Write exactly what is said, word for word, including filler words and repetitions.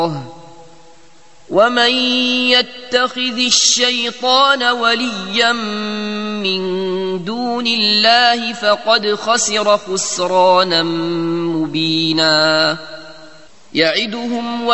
ومن يتخذ الشيطان وليا من دون الله فقد خسر خسرانا مبينا يعدهم